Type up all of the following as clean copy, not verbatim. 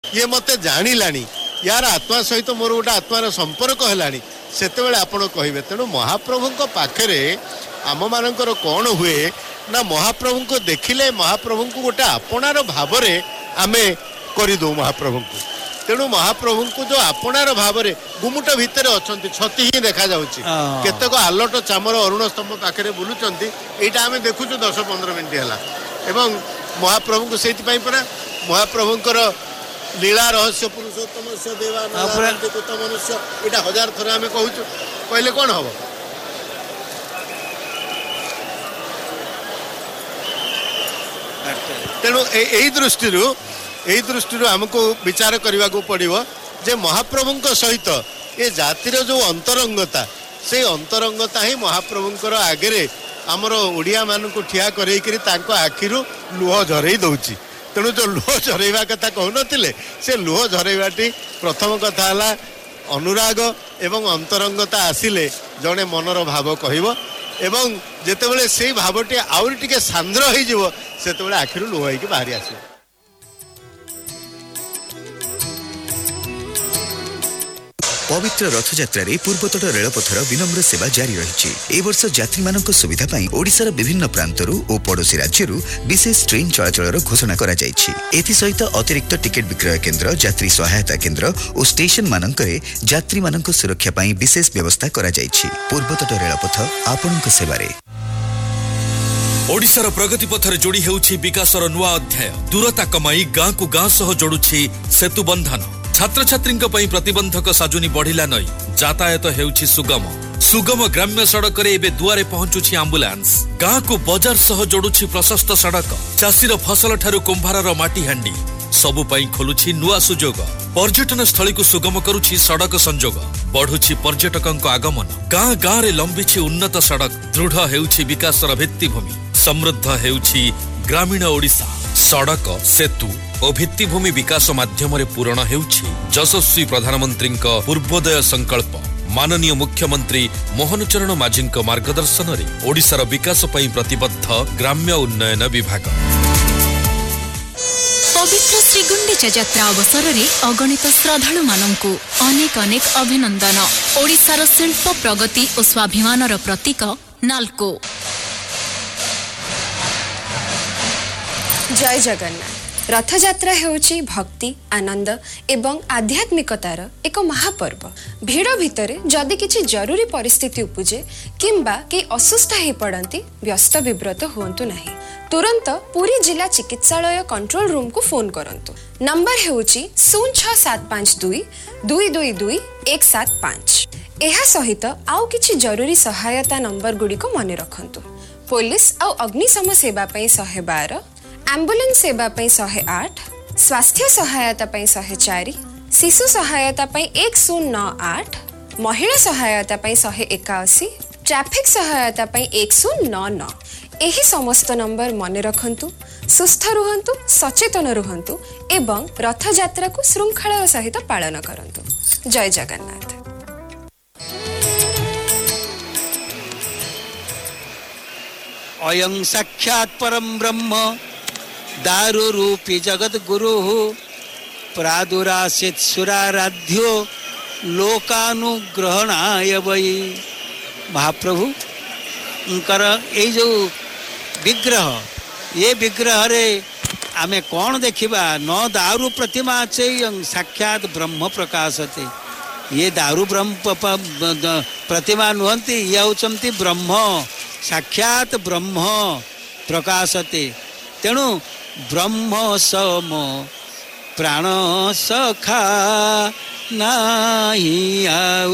ये मते जानिलानी यार आत्मा सहित मोर गोटे आत्मार संपर्क है से आपण कहे। तेणु महाप्रभु पाखे आम मानकर कौन हुए ना महाप्रभु को देखिले महाप्रभु को गोटे आपणार भाव आम करदे महाप्रभु को। तेणु महाप्रभु को जो आपणार भाव गुमुट भितर अच्छा छती ही देखा केतक आलट चामर अरुण स्तंभ पाखे बुलूंट यहाँ आम देखुचु 10-15 मिनट है। महाप्रभु को से परा महाप्रभुंर लीला रहस्य पुरुषोत्तम से देवा मनुष्य यहाँ 1000 थर आम कहूँ कहले कौन हम। तेणु यही दृष्टि आमको विचार करने को पड़ो जे महाप्रभु सहित ये जातिर जो अंतरंगता से अंतरंगता ही महाप्रभुंर आगे आमर ओडिया मान को ठिया कर आखिरू लुह झरई दौची। तेणु जो लुह झरइवा कथा कहून से लुह झरइवाटी प्रथम कथा है अनुराग एवं अंतरंगता आसिले जड़े मनर भाव कह एवं जितेबाला से भावटी आउरी टिके सांद्र हो आखिरू लुह होइके बाहरी आस। पवित्र रथयात्रा पूर्वतट रेलपथर विनम्र सेवा जारी रही। ए वर्ष यात्री मानक सुविधा पाई ओडिशार विभिन्न प्रांतरू और पड़ोशी राज्यरू विशेष ट्रेन चलाचल घोषणा करा जायछि। एथि सहित अतिरिक्त टिकेट विक्रय केन्द्र यात्री सहायता केन्द्र और स्टेशन मानकरे यात्री मानक सुरक्षा पाई विशेष व्यवस्था करा जायछि। पूर्वतट रेलपथ आपणक सेवारे। ओडिशार प्रगति पथर जोड़ी हेउछि विकासर नुआ अध्याय। दूरता कमाई गाँ को गाँ सह जोड़ुछि सेतु बंधन। छात्र छात्री प्रतिबंधक साजुनी बढ़िला नई यातायात हेउछि सुगम ग्राम्य सड़क रे एबे दुआरे पहुंचुछि एम्बुलेंस। गाँ को बाजार सह जोड़ुछि प्रशस्त सड़क। चाषीर फसल ठारू कुंभारर माटी हांडी सबु पई खोलुछि नुआ सुजोग। पर्यटन स्थली को सुगम करुछि सड़क संजोग। बढ़ुछि पर्यटकंक आगमन। गाँ गाँ रे लंबिछि उन्नत सड़क। दृढ़ हेउछि विकासर भित्तिभूमि। समृद्ध हेउछि ग्रामीण ओडिशा। सड़क सेतु और भित्तिभूमि विकास माध्यम पूरण हेउछि यशस्वी प्रधानमंत्री पूर्वोदय संकल्प। माननीय मुख्यमंत्री मोहन चरण माझी मार्गदर्शन में ओडिशार विकास पई प्रतिबद्ध ग्राम्य उन्नयन विभाग। पवित्र श्री गुंडीचा यात्रा अवसर में अगणित श्रद्धालु मानंकु अनेक अनेक अभिनंदन। ओडिशार शिल्प प्रगति और स्वाभिमानर प्रतीक नालको। जय जगन्नाथ। रथयात्रा हेउछि भक्ति आनंद एवं आध्यात्मिकतार एक महापर्व। भीड़ भितर जदि किछि जरूरी परिस्थिति उपजे किंबा कि असुस्थ हो पड़ती व्यस्त विव्रत हुंतु नहीं। तुरंत पुरी जिला चिकित्सालय कंट्रोल रूम को फोन करंतु। नंबर हेउछि 06752 222 175। एहा सहित आउ किछि जरूरी सहायता नंबर गुडी को मने रखंतु। पुलिस और अग्निशम सेवा पई 112, एम्बुलेंस सेवा पई 108, स्वास्थ्य सहायता पई 104, शिशु सहायता पई 1098, महिला सहायता पई 181, ट्रैफिक सहायता पई 199। एही समस्त नंबर मने रखंतु। सुस्थ रुहंतु, सचेतन रुहंतु एवं रथ यात्रा को श्रृंखला सहित पालन करंतु। जय जगन्नाथ। अयं साक्षात् परम ब्रह्म दारु रूपी जगत गुरु प्रादुरासित सुराराध्यो लोकानुग्रहणाय वै। महाप्रभु उनकर ये जो विग्रह ये विग्रह रे आमे कौन देखिबा न दारु प्रतिमा चेयं साक्षात ब्रह्म प्रकाशते। ये दारु ब्रह्म प्रतिमा नुहंती ये होचंती ब्रह्म साक्षात ब्रह्म प्रकाशते। तेणु ब्रह्म सम प्राण सखा नाही आउ।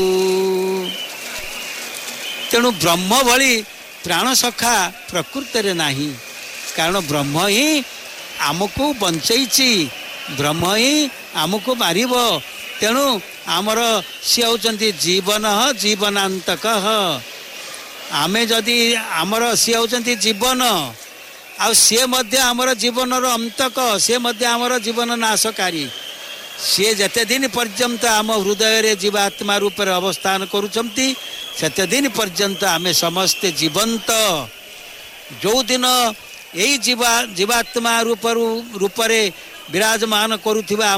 तेणु ब्रह्म भली प्राण सखा प्रकृति रे नाही। कारण ब्रह्म ही आमको बंचैछि, ब्रह्म ही आमको मारिब। तेणु आमर सी होचंती जीवन जीवनांतक। आमे जदि आमर सी होचंती जीवन आ सी मध्य आमर जीवनर अंतक, सी मध्य आमर जीवन नाशकारी। सी जते दिन पर्यंत आम हृदय रे जीवात्मा रूप रे अवस्थान करूछंती सेते दिन पर्यंत आमे समस्ते जीवंत। जो दिन यही जीवात्मा रूप रे विराजमान करुथिबा